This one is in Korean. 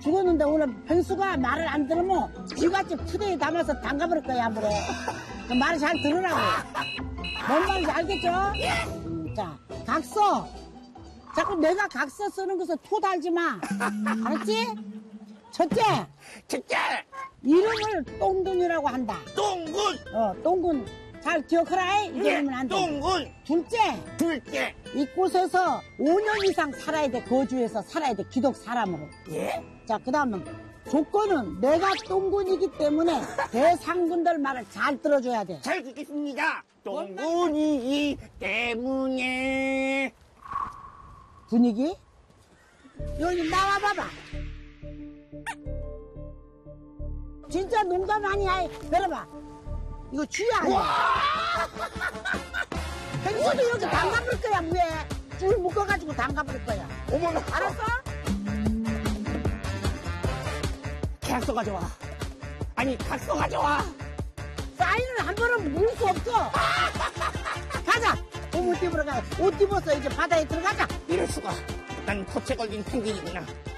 죽었는데 오늘 변수가 말을 안 들으면 쥐같이 투대에 담아서 담가버릴 거야, 아무래. 그 말을 잘 들으라고. 뭔 말인지 알겠죠? 자, 각서. 자꾸 내가 각서 쓰는 것을 토 달지 마. 알았지? 첫째. 이름을 똥군이라고 한다. 똥군. 똥군. 잘 기억하라. 이러면 안 돼. 똥군. 둘째. 이곳에서 5년 이상 살아야 돼. 거주해서 살아야 돼. 기독 사람으로. 예? 자, 그 다음은 조건은 내가 똥군이기 때문에 대상군들 말을 잘 들어줘야 돼. 잘 듣겠습니다. 똥군이기 때문에. 분위기? 여기 나와봐봐. 진짜 농담 아니야. 내려봐. 이거 쥐야 아니야. 펭수도 이렇게 담가버릴 거야, 위에. 줄 묶어가지고 담가버릴 거야. 어머나. 알았어? 계약서 가져와. 아니, 각서 가져와. 사인을 한 번은 물 수 없어. 가자. 옷 입으러 가요. 옷 입어서 이제 바다에 들어가자. 이럴 수가. 난 덫에 걸린 펭귄이구나.